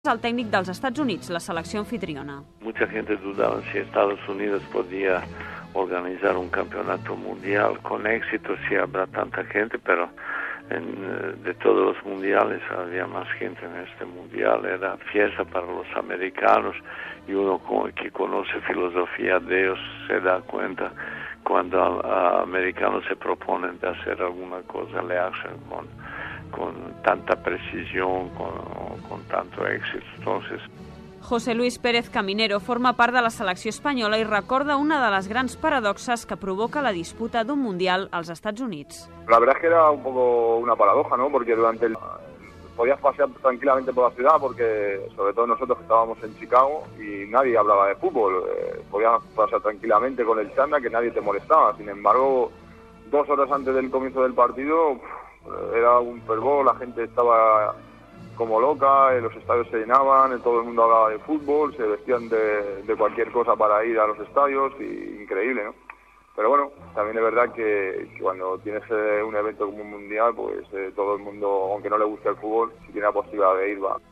El técnic dels Estats Units, la selecció anfitriona. Mucha gente dudaba si Estados Unidos podía organizar un campeonato mundial con éxito, si habrá tanta gente, pero de todos los mundiales había más gente en este mundial. Era fiesta para los americanos y uno que conoce filosofía de ellos se da cuenta cuando a americanos se proponen de hacer alguna cosa, le hacen con tanta precisión, con tanto éxito. Entonces, José Luis Pérez Caminero forma part de la selecció espanyola i recorda una de les grans paradoxes que provoca la disputa d'un Mundial als Estats Units. La verdad es que era un poco una paradoja, ¿no? Porque podías pasear tranquilamente por la ciudad, porque sobre todo nosotros que estábamos en Chicago y nadie hablaba de fútbol. Podías pasear tranquilamente con el chándal, que nadie te molestaba. Sin embargo, 2 horas antes del comienzo del partido era un fervor, la gente estaba como loca, los estadios se llenaban, todo el mundo hablaba de fútbol, se vestían de cualquier cosa para ir a los estadios, y increíble, ¿no? Pero bueno, también es verdad que cuando tienes un evento como un mundial, pues todo el mundo, aunque no le guste el fútbol, si tiene la posibilidad de ir, va.